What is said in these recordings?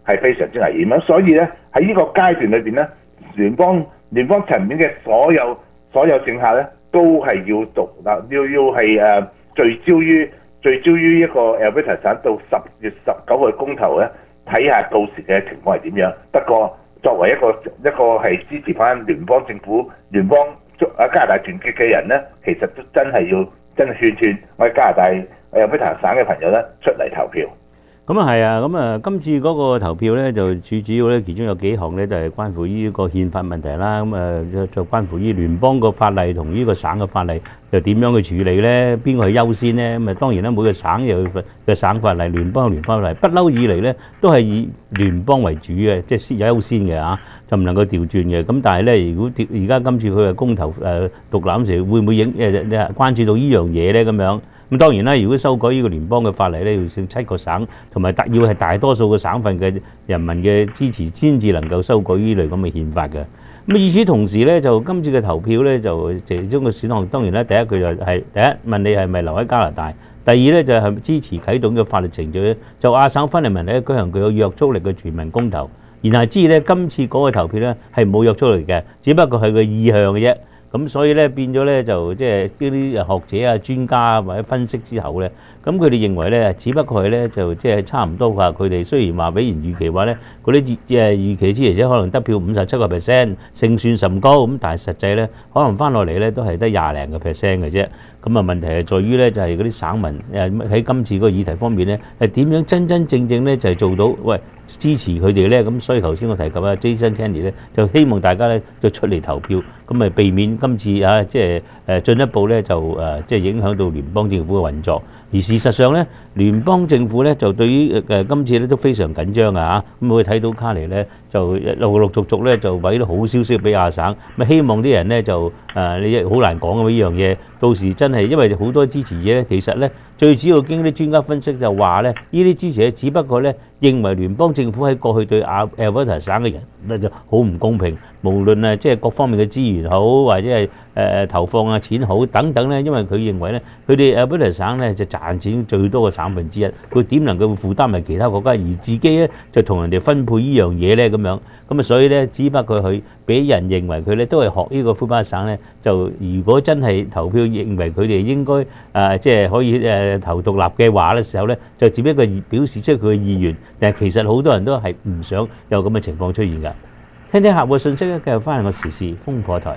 係非常之危險。咁所以咧喺呢個階段裏邊咧，聯邦層面嘅所有政客咧，都係要係聚焦於一個 Alberta 省到10月19號嘅公投咧，睇下到時嘅情況係點樣。不過作為一個係支持翻聯邦政府、加拿大團結嘅人咧，其實都真係勸我哋加拿大Alberta 省嘅朋友咧出嚟投票。 咁啊係啊，咁啊今次嗰個投票咧就最主要咧，其中有幾項咧就係關乎於呢個憲法問題啦。咁啊就關乎於聯邦個法例同呢個省嘅法例又點樣去處理咧？邊個係優先咧？咁啊當然啦，每個省有嘅省法例，聯邦有聯邦法例，不嬲以嚟咧都係以聯邦為主嘅，即係優先嘅嚇，就唔能夠調轉嘅。咁但係咧，如果而家今次佢嘅公投獨立嗰時，會唔會關注到呢樣嘢咧？咁樣？咁當然啦，如果修改呢個聯邦嘅法例咧，要剩7個省，同埋要係大多數嘅省份嘅人民嘅支持，先至能夠修改呢類咁嘅憲法嘅。咁與此同時咧，就今次嘅投票咧，就其中嘅選項當然咧，第一佢就係第一問你係咪留喺加拿大，第二咧就係支持啟動嘅法律程序咧，就亞省分離問題咧舉行具有約束力嘅全民公投。然後知咧今次嗰個投票咧係冇約束力嘅，只不過係個意向嘅啫。咁所以咧變咗咧就即係呢啲學者啊、專家啊或者分析之後咧，咁佢哋認為咧，只不過係咧就即係差唔多話，佢哋雖然話比原預期話咧嗰啲預期支持者可能得票57%，勝算甚高，咁但係實際咧可能翻落嚟咧都係得20零個%嘅啫。咁啊問題係在於咧就係嗰啲省民喺今次個議題方面咧係點樣真真正正咧就係做到支持佢哋咧。咁所以頭先我提及啊 Jason Kenney 咧就希望大家咧就出嚟投票，咁咪避免今次即係進一步咧就即係影響到聯邦政府嘅運作。而事實上咧，聯邦政府咧就對於今次咧都非常緊張啊嚇。咁我睇到卡尼咧就陸續咧就俾啲好消息俾亞省，咁希望啲人咧就你好難講嘅呢樣嘢。到時真係因為好多支持者咧，其實咧最主要經啲專家分析就話咧，呢啲支持者只不過咧認為聯邦政府喺過去對Alberta 省嘅人咧就好唔公平，無論即係各方面嘅資源好，或者係投放錢好等等咧，因為佢認為咧佢哋Alberta 省咧就賺錢最多嘅省份之一，佢點能夠負擔埋其他國家，而自己咧就同人哋分配呢樣嘢咧咁樣，咁啊所以咧只不過佢俾人認為佢咧都係學呢個魁北克省咧，就如果真係投票認為佢哋應該即係可以投獨立嘅話嘅時候咧，就只不過表示出佢嘅意願，但係其實好多人都係唔想有咁嘅情況出現㗎。聽聽客戶嘅信息咧，繼續翻嚟個時事風火台。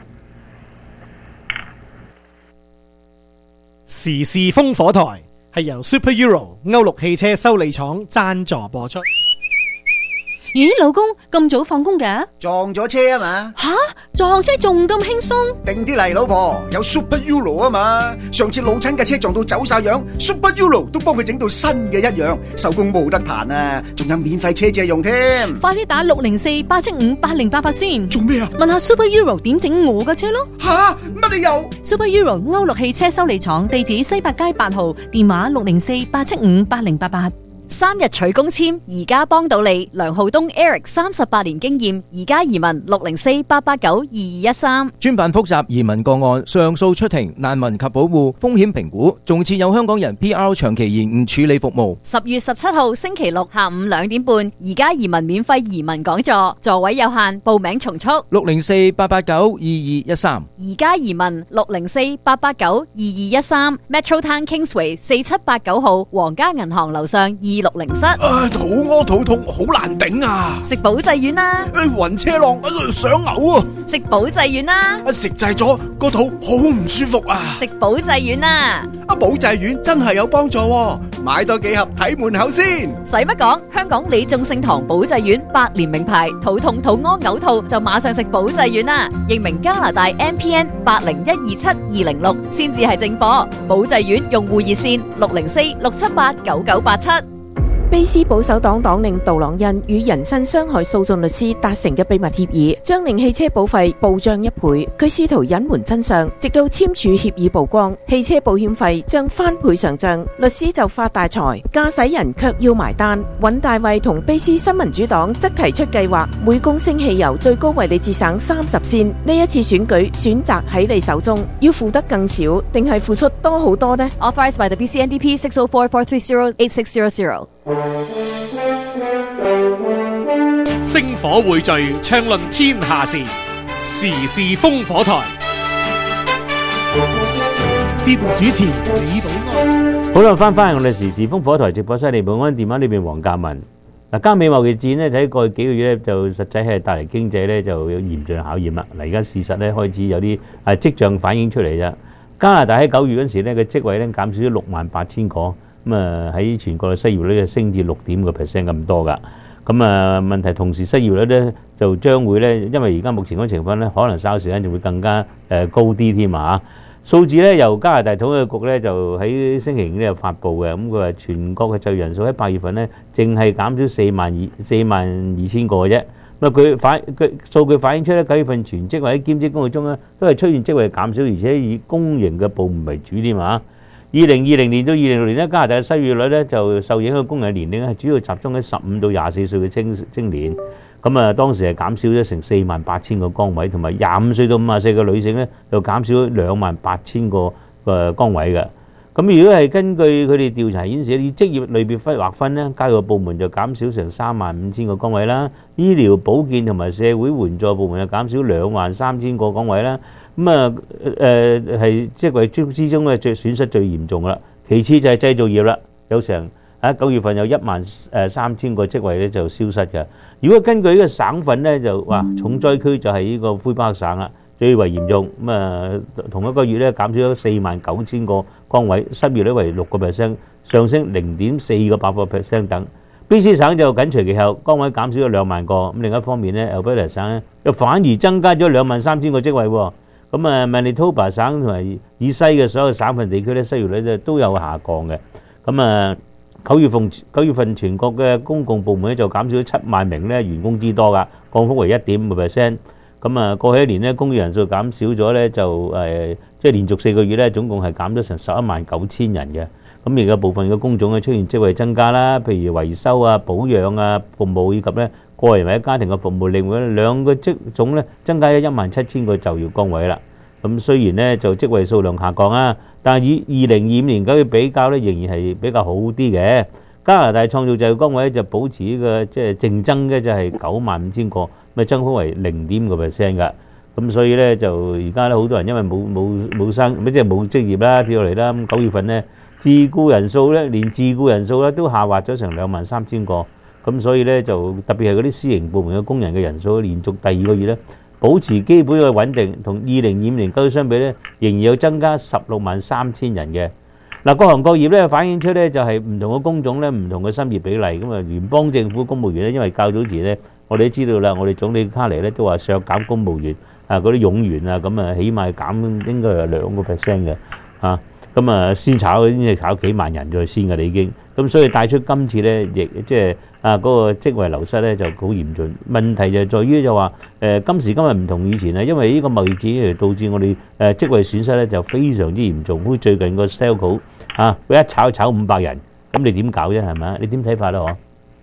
時事風火台係由 Super Euro 歐陸汽車修理廠贊助播出。 咦，老公咁早放工嘅？ 撞咗車啊嘛！ 吓，撞車仲咁輕鬆？ 定啲嚟，老婆，有 Super Euro 啊嘛！上次老親嘅車撞到走晒樣 ，Super Euro 都幫佢整到新嘅一樣，手工冇得彈啊！仲有免費車借用添。 快啲打604-875-8088先。 做咩啊？ 問下 Super Euro 點整我嘅車咯。 吓，乜你又 ？Super Euro 歐陸汽車修理廠，地址西八街8號，電話604-875-8088。 3日取公簽，而家幫到你。梁浩東 Eric 38年經驗，而家移民604-889-2213。 專辦複雜移民個案、上訴出庭、難民及保護、風險評估，仲設有香港人 PR 長期延誤處理服務。 10月17號星期六下午2點半，而家移民免費移民講座，座位有限，報名從速。 604-889-2213。 而家移民604-889-2213。Metro Town Kingsway 4789號皇家銀行樓上260室。 肚屙肚痛好難頂啊！ 食保濟丸啦！ 暈車浪想嘔啊！ 食保濟丸啦！ 食滯咗個肚好唔舒服啊！ 食保濟丸啦！ 保濟丸真係有幫助喎，買多幾盒睇門口先。 使乜講？香港李眾聖堂保濟丸100年名牌，肚痛肚屙嘔吐就馬上食保濟丸啦！認明加拿大 MPN 80127-206先至係正貨。保濟丸用戶熱線604-678-9987。 卑斯保守黨黨領杜朗恩與人身傷害訴訟律師達成嘅秘密協議，將令汽車保費暴漲1倍。佢試圖隱瞞真相，直到簽署協議曝光，汽車保險費將翻倍上漲，律師就發大財，駕駛人卻要埋單。尹大衛同卑斯新民主黨則提出計劃，每公升汽油最高為你節省30仙。呢一次選舉選擇喺你手中，要付得更少，定係付出多好多呢？ Authorized by the BCNDP 604-430-8600。 星火匯聚，暢論天下事，時事烽火台。節目主持李寶安。 好啦，翻我哋時事烽火台直播室，李寶安電話呢邊黃嘉文。嗱，加美貿易戰咧，睇過去幾個月咧，就實際係帶嚟經濟咧就有嚴峻考驗啦。嗱，而家事實咧開始有啲跡象反映出嚟啫。加拿大喺9月嗰時咧嘅職位咧減少咗68,000個，咁啊喺全國嘅失業率升至6.5% 咁多㗎。咁啊問題同時失業率咧就將會咧，因為而家目前嗰個情況咧，可能稍時間就會更加高啲添啊！數字咧由加拿大統計局咧就喺星期五咧發布嘅，咁佢話全國嘅就業人數喺8月份咧淨係減少42000個嘅啫。咁啊佢數據反映出咧9月份全職或者兼職工作中咧都係出現職位減少，而且以公營嘅部門為主添啊。2020年到2026年咧，加拿大嘅失業率咧就受影響嘅工人年齡係主要集中喺15到24歲嘅青年。咁啊，當時係減少咗成48,000個崗位，同埋25歲到54歲嘅女性咧，就減少咗28,000個崗位嘅。咁如果係根據佢哋調查顯示，以職業類別劃分咧，教育部門就減少成35,000個崗位啦，醫療保健同埋社會援助部門就減少23,000個崗位啦。咁啊係職位之中咧最損失最嚴重噶啦，其次就係製造業啦，有成9月份有13,000個職位咧就消失嘅。如果根據呢個省份咧，就話重災區就係呢個魁北克省啦，最為嚴重。咁啊同一個月咧減少咗49,000個崗位，失業率為6%，上升0.4個百分點等。BC 省就緊隨其後，崗位減少咗2萬個。咁另一方面咧 Alberta 省咧又反而增加咗23,000個職位喎。咁啊 Manitoba 省同埋以西嘅所有省份地區咧失業率咧都有下降嘅。咁啊9月份全國嘅公共部門咧就減少咗7萬名咧員工之多㗎，降幅為1.5%。咁啊過去一年咧工業人數減少咗咧就即係連續4個月咧總共係減咗成119000人嘅。咁而家部分嘅工種咧出現職位增加啦，譬如維修啊、保養啊、服務以及咧個人或者家庭嘅服務，另外兩個職種咧增加咗17,000個就業崗位啦。咁雖然咧就職位數量下降啊，但係以2025年9月比較咧，仍然係比較好啲嘅。加拿大創造就業崗位就保持呢個即係淨增嘅就係95,000個，咪增幅為0.5%㗎。咁所以咧就而家咧好多人因為冇即係冇職業啦，跌落嚟啦。咁9月份咧自僱人數咧連自僱人數咧都下滑咗成23,000個。咁所以咧就特別係嗰啲私營部門嘅工人嘅人數連續第2個月咧保持基本嘅穩定，同2025年9月相比咧，仍然有增加163,000人嘅。嗱，各行各業咧反映出咧就係唔同嘅工種咧唔同嘅失業比例。咁啊，聯邦政府公務員咧，因為較早前咧，我哋都知道啦，我哋總理卡尼咧都話削減公務員嗰啲冗員啊，咁啊起碼減應該係2% 嘅嚇。咁啊先炒先係炒幾萬人再先㗎啦已經。咁所以帶出今次咧亦即係嗰個職位流失咧就好嚴峻。問題就在於就話今時今日唔同以前啦，因為呢個貿易戰導致我哋職位損失咧就非常之嚴重。好似最近個 Stelco 佢一炒500人，咁你點搞啫？係咪啊？你點睇法咧？嗬？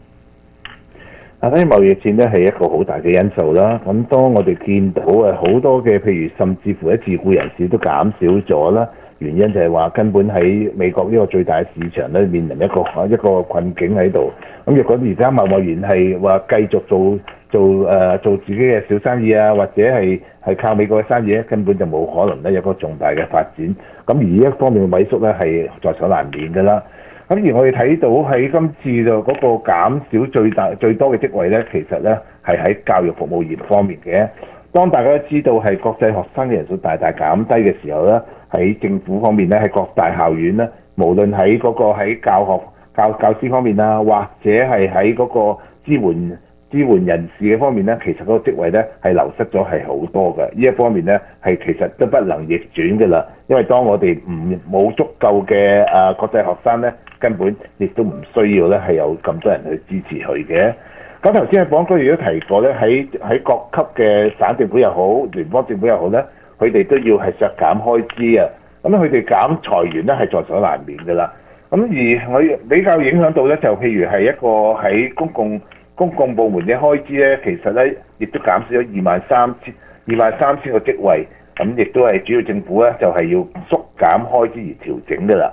貿易戰咧係一個好大嘅因素啦。咁當我哋見到好多嘅譬如甚至乎自僱人士都減少咗啦。原因就係話根本喺美國呢個最大嘅市場咧面臨一個困境喺度。咁如果而家貿易員係話繼續做自己嘅小生意啊，或者係靠美國嘅生意咧，根本就冇可能咧有個重大嘅發展。咁而呢一方面嘅萎縮咧係在所難免㗎啦。咁而我哋睇到喺今次就嗰個減少最多嘅職位咧，其實咧係喺教育服務業方面嘅。當大家都知道係國際學生嘅人數大大減低嘅時候咧，喺政府方面咧，喺各大校園咧，無論喺嗰個喺教師方面啊，或者係喺嗰個支援人士嘅方面咧，其實嗰個職位咧係流失咗係好多嘅。呢一方面咧係其實都不能逆轉嘅啦，因為當我哋冇足夠嘅國際學生咧，根本亦都唔需要咧係有咁多人去支持佢嘅。咁頭先喺講嗰亦都提過咧，喺各級嘅省政府又好，聯邦政府又好咧，佢哋都要係削減開支啊。咁佢哋減裁員咧係在所難免嘅啦。咁而我比較影響到咧，就譬如係一個喺公共部門嘅開支咧，其實咧亦都減少咗23,000個職位。咁亦都係主要政府咧就係要縮減開支而調整嘅啦。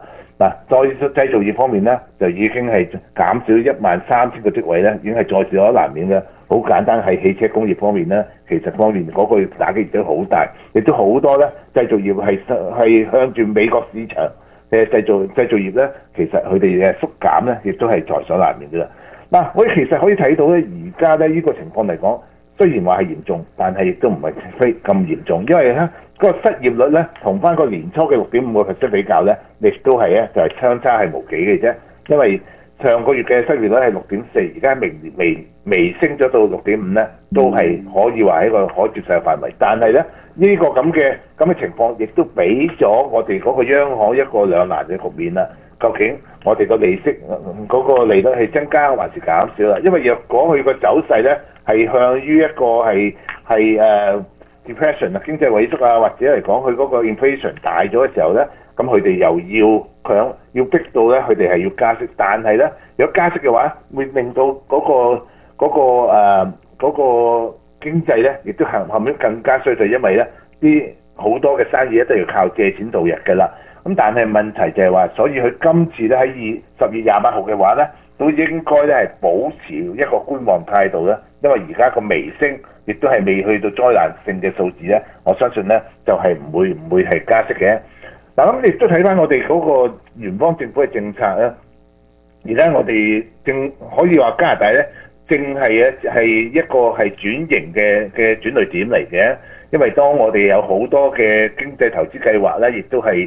嗱，再製造業方面咧，就已經係減少13000個職位咧，已經係在所難免嘅。好簡單係汽車工業方面咧，其實方面嗰個打擊亦都好大，亦都好多咧製造業係向住美國市場嘅製造業咧，其實佢哋嘅縮減咧，亦都係在所難免嘅啦。嗱，我哋其實可以睇到咧，而家咧呢個情況嚟講，雖然話係嚴重，但係亦都唔係非咁嚴重，因為咧嗰個失業率咧同翻個年初嘅6.5% 比較咧，亦都係咧就係相差係無幾嘅啫。因為上個月嘅失業率係6.4，而家微升咗到6.5咧，都係可以話係一個可接受嘅範圍。但係咧呢個咁嘅情況，亦都俾咗我哋嗰個央行一個兩難嘅局面啦。究竟我哋個利息嗰個利率係增加還是減少啦？因為若果佢個走勢咧係向於一個係depression 啊，經濟萎縮啊，或者嚟講佢嗰個 inflation 大咗嘅時候咧，咁佢哋又要逼到咧，佢哋係要加息。但係咧，如果加息嘅話，會令到嗰個經濟咧，亦都後面更加衰退，因為咧啲好多嘅生意咧都要靠借錢度日嘅啦。咁但係問題就係話，所以佢今次咧喺10月28號嘅話咧，都應該咧係保持一個觀望態度啦。因為而家個微升，亦都係未去到災難性嘅數字咧，我相信咧就係唔會係加息嘅。嗱，咁亦都睇翻我哋嗰個聯邦政府嘅政策咧。而家我哋可以話加拿大咧，正係一個係轉型嘅轉捩點嚟嘅。因為當我哋有好多嘅經濟投資計劃咧，亦都係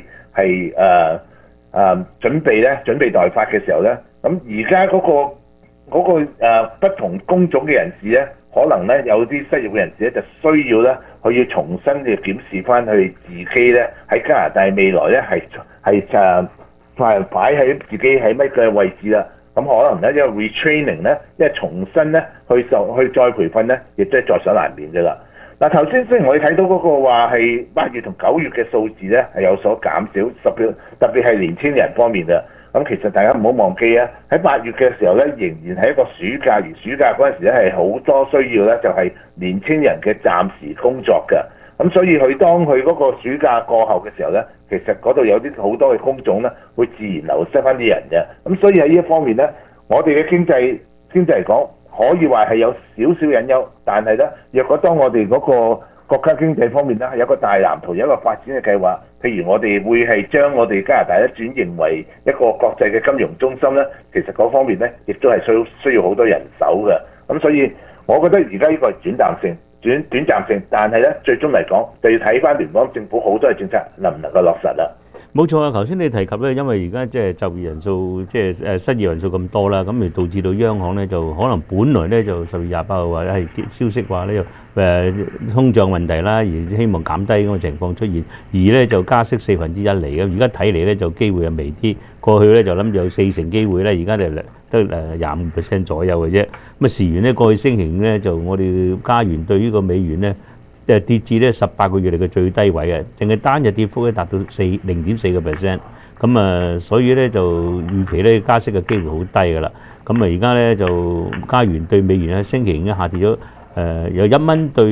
準備待發嘅時候咧，咁而家嗰個不同工種嘅人士咧，可能咧有啲失業嘅人士咧，就需要咧佢要重新嘅檢視翻佢自己咧喺加拿大未來咧係擺喺自己喺乜嘅位置啦。咁可能咧因為 retraining 咧，因為重新咧去再培訓咧，亦都係在所難免嘅啦。嗱，頭先雖然我哋睇到嗰個話係8月同9月嘅數字咧係有所減少，特別係年青人方面啊。咁其實大家唔好忘記啊，喺8月嘅時候咧，仍然係一個暑假，而暑假嗰陣時咧係好多需要咧，就係年青人嘅暫時工作嘅。咁所以當佢嗰個暑假過後嘅時候咧，其實嗰度有啲好多嘅工種咧，會自然流失翻啲人嘅。咁所以喺呢一方面咧，我哋嘅經濟嚟講，可以話係有少少隱憂，但係咧，若果當我哋嗰個國家經濟方面咧，係有一個大藍圖，有一個發展嘅計劃，譬如我哋會係將我哋加拿大咧轉型為一個國際嘅金融中心咧，其實嗰方面咧，亦都係需要好多人手嘅。咁所以，我覺得而家呢個係短暫性，但係咧最終嚟講，就要睇翻聯邦政府好多嘅政策能唔能夠落實啦。 冇錯啊！頭先你提及咧，因為而家即係就業人數即係失業人數咁多啦，咁而導致到央行咧就可能本來咧就10月28號或者係消息話咧通脹問題啦，而希望減低嗰個情況出現，而咧就加息1/4嚟嘅。而家睇嚟咧就機會係微啲，過去咧就諗住有40%機會咧，而家就得25% 左右嘅啫。咁啊，事緣咧過去星期五咧就我哋加元對呢個美元咧，跌至咧18個月嚟嘅最低位嘅，淨係單日跌幅咧達到0.4%。咁啊，所以咧就預期咧加息嘅機會好低㗎啦。咁啊，而家咧就加元對美元喺星期五下跌咗由1蚊對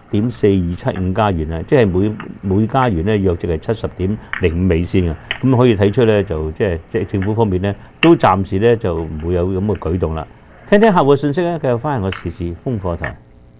1.4275加元啊，即係每加元咧約值係70.05美仙啊。咁可以睇出咧就即係政府方面咧都暫時咧就唔會有咁嘅舉動啦。聽客戶嘅信息咧，繼續翻嚟我時事風火台。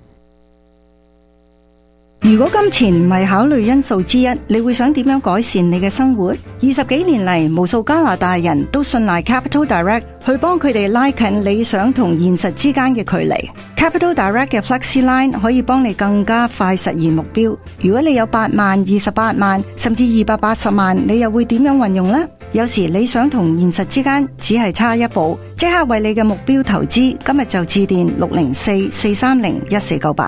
如果金錢唔係考慮因素之一，你會想點樣改善你嘅生活？20幾年嚟，無數加拿大人都信賴 Capital Direct 去幫佢哋拉近理想同現實之間嘅距離。Capital Direct 嘅 Flexi Line 可以幫你更加快實現目標。如果你有8萬、28萬，甚至280萬，你又會點樣運用呢？有時理想同現實之間只係差一步，即刻為你嘅目標投資。今日就致電604-430-1498。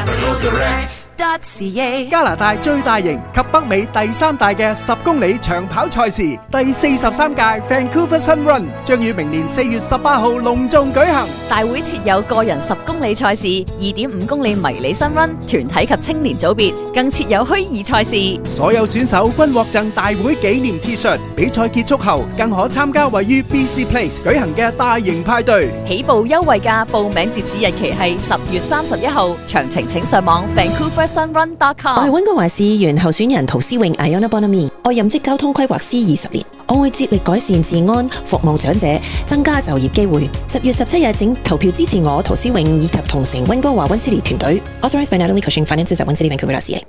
加拿大最大型及北美第3大嘅10公里長跑賽事第43屆 Vancouver Sun Run 將於明年4月18號隆重舉行。 大會設有個人10公里賽事、2.5公里迷你 Sun Run、團體及青年組別，更設有虛擬賽事。 所有選手均獲贈大會紀念 T 恤，比賽結束後更可參加位於 BC Place 舉行嘅大型派對。 起步優惠價，報名截止日期係10月31號，詳情請上網 vancouversunrun.com。 我係溫哥華市議員候選人陶思穎 Iona Bonamy， 我任職交通規劃師20年。 我會致力改善治安，服務長者，增加就業機會。10月17日請投票支持我陶思穎以及同城溫哥華溫斯利團隊。Authorized by Natalie Cushing Finances at溫斯利 Vancouver.ca。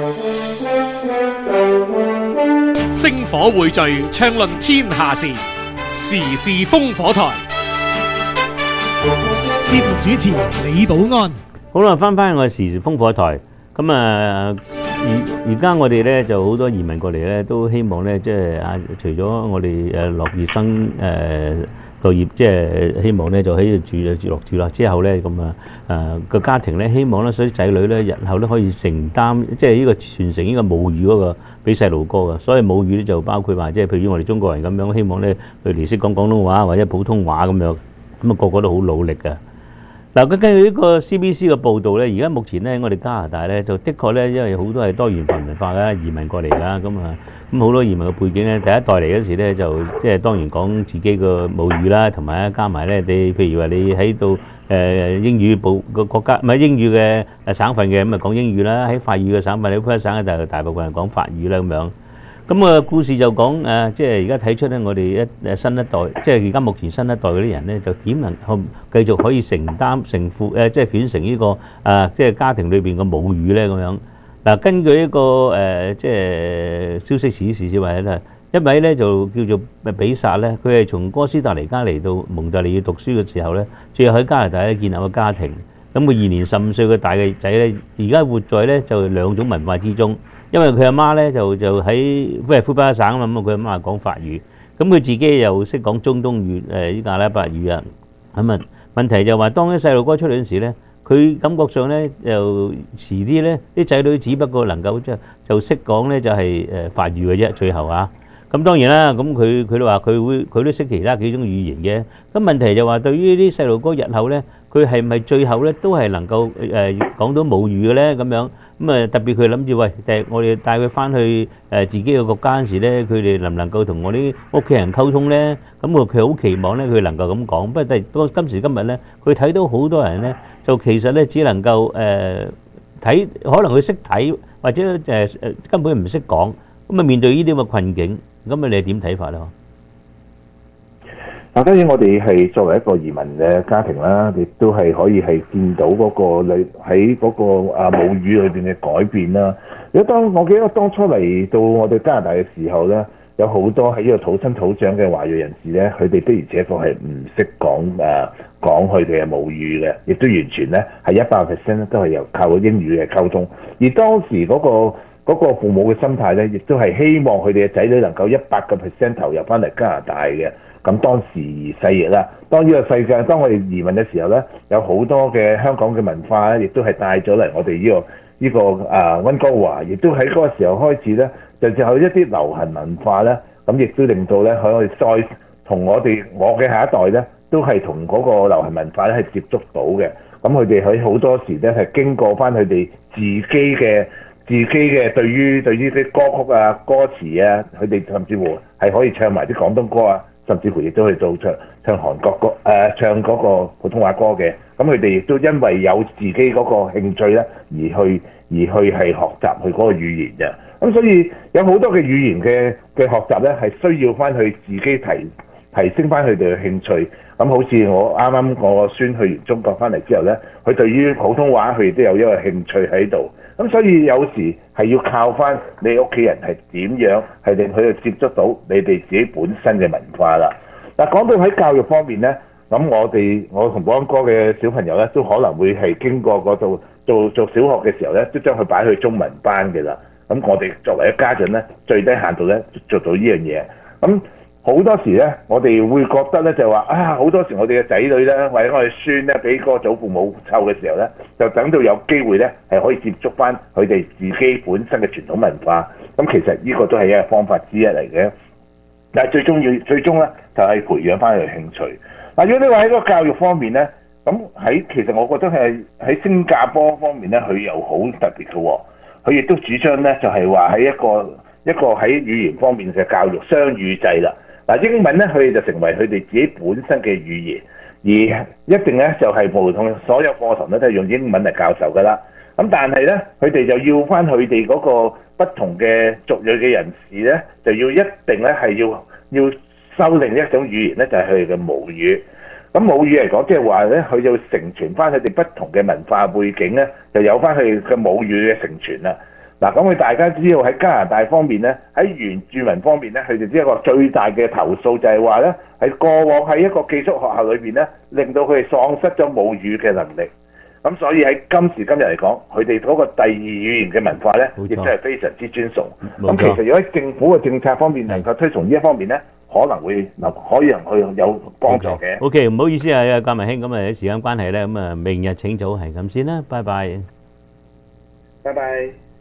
星火匯聚，暢論天下事，時事烽火台。節目主持李寶安。 好啦，翻我時事烽火台。咁而家我哋咧就好多移民過嚟咧，都希望咧即係除咗我哋落葉生個業，即係希望咧就喺度住落之後咧，咁個家庭咧希望咧，所以仔女咧日後咧可以承擔，即係呢個傳承呢個母語嗰個俾細路哥嘅。所以母語咧就包括話，即係譬如我哋中國人咁樣，希望咧佢哋識講廣東話或者普通話咁樣，咁啊個個都好努力嘅。嗱，根據呢個 CBC 嘅報導咧，而家目前咧，我哋加拿大咧就的確咧，因為好多係多元文化嘅移民過嚟啦，咁好多移民嘅背景咧，第一代嚟嗰時咧就即係當然講自己個母語啦，同埋加埋咧你譬如話你喺度英語部個國家唔係英語嘅省份嘅，咁啊講英語啦，喺法語嘅省份，你普省咧就大部分人講法語啦咁樣。咁故事就講即係而家睇出咧，我哋新一代，即係而家目前新一代嗰啲人咧，就點能繼續可以承負即係傳承呢個即係家庭裏邊嘅母語咧咁樣。嗱，根據一個即係消息指示話咧，一位咧就叫做比薩咧，佢係從哥斯達黎加嚟到蒙特利爾讀書嘅時候咧，最後喺加拿大咧建立個家庭。咁佢現年15歲嘅大嘅仔咧，而家活在咧就兩種文化之中。因為佢阿媽咧就喺魁北克省啊嘛，咁佢阿媽講法語，咁佢自己又識講中東語呢個阿拉伯語啊。咁問題就話當啲細路哥出嚟嗰時咧，佢感覺上咧又遲啲咧啲仔女只不過能夠就識講咧就係法語嘅啫，最後咁當然啦，咁佢都話佢都識其他幾種語言嘅。咁問題就話對於啲細路哥日後咧，佢係咪最後咧都係能夠講到母語嘅咧咁樣？咁特別佢諗住我哋帶佢翻去自己嘅國家嗰時咧，佢哋能唔能夠同我啲屋企人溝通咧？咁佢好期望咧，佢能夠咁講。不過但係今時今日咧，佢睇到好多人咧，就其實咧只能夠睇，可能佢識睇或者根本唔識講。咁面對呢啲咁嘅困境，咁你係點睇法咧？ 當然我哋係作為一個移民嘅家庭啦，亦都係可以係見到嗰個你喺嗰個母語裏邊嘅改變啦。如果我記得當初嚟到我哋加拿大嘅時候咧，有好多喺呢個土生土長嘅華裔人士咧，佢哋的而且確係唔識講佢哋嘅母語嘅，亦都完全咧係100%都係由靠英語嘅溝通。而當時嗰個父母嘅心態咧，亦都係希望佢哋嘅仔女能夠100%投入翻嚟加拿大嘅。咁當時而世亦啦，當呢個世界，當我哋移民嘅時候咧，有好多嘅香港嘅文化咧，亦都係帶咗嚟我哋呢個溫哥華，亦都喺嗰個時候開始咧，就有一啲流行文化咧，咁亦都令到咧可以再同我嘅下一代咧，都係同嗰個流行文化咧係接觸到嘅。咁佢哋喺好多時咧係經過翻佢哋自己嘅對於啲歌曲啊、歌詞啊，佢哋甚至乎係可以唱埋啲廣東歌啊。甚至乎亦都去做唱韓國歌唱嗰個普通話歌嘅，咁佢哋亦都因為有自己嗰個興趣咧，而去係學習佢嗰個語言嘅。咁所以有好多嘅語言嘅學習咧，係需要翻去自己提升翻佢哋嘅興趣。咁好似我啱啱我個孫去完中國翻嚟之後咧，佢對於普通話佢亦都有一個興趣喺度。咁所以有時係要靠翻你屋企人係點樣係令佢哋接觸到你哋自己本身嘅文化啦。嗱，講到喺教育方面咧，咁我同寶安哥嘅小朋友咧，都可能會係經過嗰度做小學嘅時候咧，都將佢擺去中文班嘅啦。咁我哋作為一家長咧，最低限度咧做到呢樣嘢。咁好多時咧，我哋會覺得咧就話好多時我哋嘅仔女咧，或者我哋孫咧，俾個祖父母湊嘅時候咧，就等到有機會咧，係可以接觸翻佢哋自己本身嘅傳統文化。咁其實呢個都係一個方法之一嚟嘅。但係最終咧，就係培養翻佢嘅興趣。嗱，如果你話喺個教育方面咧，咁其實我覺得係喺新加坡方面咧，佢又好特別嘅喎。佢亦都主張咧，就係話喺一個喺語言方面嘅教育雙語制啦。嗱，英文咧，佢哋就成為佢哋自己本身嘅語言，而一定咧就係無論所有課堂咧都係用英文嚟教授㗎啦。咁但係咧，佢哋就要翻佢哋嗰個不同嘅族裔嘅人士咧，就要一定咧係要要修另一種語言咧，就係佢哋嘅母語。咁母語嚟講，即係話咧，佢要承傳翻佢哋不同嘅文化背景咧，就有翻佢哋嘅母語嘅承傳啦。嗱，咁佢大家知道喺加拿大方面咧，喺原住民方面咧，佢哋只一個最大嘅投訴就係話咧，喺過往喺一個寄宿學校裏邊咧，令到佢哋喪失咗母語嘅能力。咁所以喺今時今日嚟講，佢哋嗰個第二語言嘅文化咧，亦都係非常之尊崇。咁其實如果喺政府嘅政策方面能夠推崇呢一方面咧，可能會可以去有幫助嘅。 OK， 唔好意思啊，嘉文兄，咁啊時間關係咧，咁啊明日請早係咁先啦，拜拜。 拜拜。